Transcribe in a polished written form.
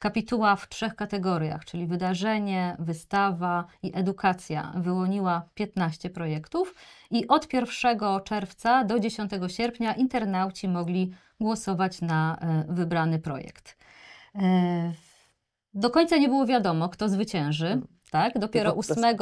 Kapituła w 3 kategoriach, czyli wydarzenie, wystawa i edukacja, wyłoniła 15 projektów i od 1 czerwca do 10 sierpnia internauci mogli głosować na wybrany projekt. Do końca nie było wiadomo, kto zwycięży. Tak? Dopiero 8